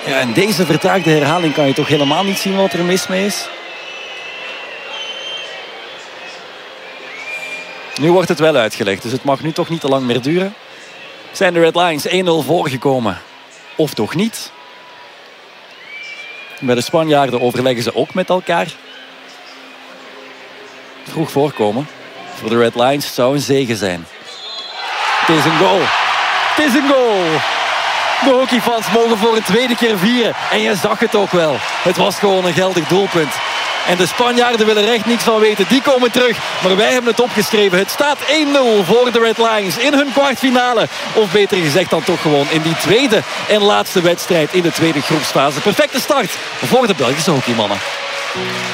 Ja, in deze vertraagde herhaling kan je toch helemaal niet zien wat er mis mee is. Nu wordt het wel uitgelegd, dus het mag nu toch niet te lang meer duren. Zijn de Red Lions 1-0 voorgekomen? Of toch niet? Bij de Spanjaarden overleggen ze ook met elkaar. Vroeg voorkomen. Voor de Red Lions zou een zege zijn. Het is een goal. Het is een goal. De hockeyfans mogen voor een tweede keer vieren. En je zag het ook wel. Het was gewoon een geldig doelpunt. En de Spanjaarden willen er echt niks van weten. Die komen terug. Maar wij hebben het opgeschreven. Het staat 1-0 voor de Red Lions in hun kwartfinale. Of beter gezegd dan toch gewoon in die tweede en laatste wedstrijd in de tweede groepsfase. Perfecte start voor de Belgische hockeymannen.